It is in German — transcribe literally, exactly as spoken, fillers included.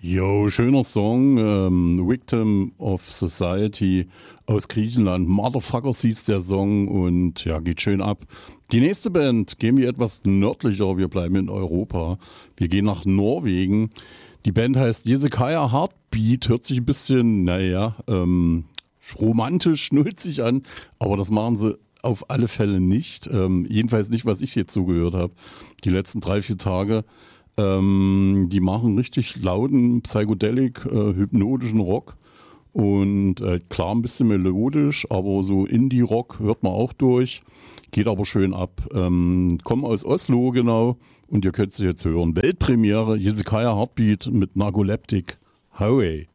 Jo, schöner Song, ähm, Victim of Society aus Griechenland. Motherfuckers hieß der Song und ja, geht schön ab. Die nächste Band, gehen wir etwas nördlicher, wir bleiben in Europa. Wir gehen nach Norwegen. Die Band heißt Jesekaya Heartbeat, hört sich ein bisschen, naja, ähm, romantisch, schnulzig an, aber das machen sie auf alle Fälle nicht. Ähm, jedenfalls nicht, was ich jetzt so gehört habe. Die letzten drei, vier Tage. Ähm, die machen richtig lauten, psychedelic, äh, hypnotischen Rock und äh, klar ein bisschen melodisch, aber so Indie-Rock hört man auch durch, geht aber schön ab. Ähm, kommen aus Oslo genau und ihr könnt sie jetzt hören. Weltpremiere, Jesekaya Heartbeat mit Narcoleptic. Highway.